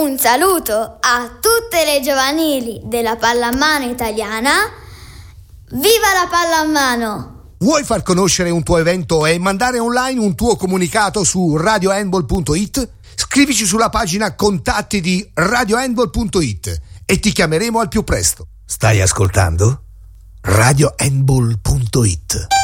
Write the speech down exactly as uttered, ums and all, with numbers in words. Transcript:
Un saluto a tutte le giovanili della pallamano italiana. Viva la pallamano! Vuoi far conoscere un tuo evento e mandare online un tuo comunicato su radio handball punto it? Scrivici sulla pagina contatti di radio handball punto it e ti chiameremo al più presto. Stai ascoltando? radio handball punto it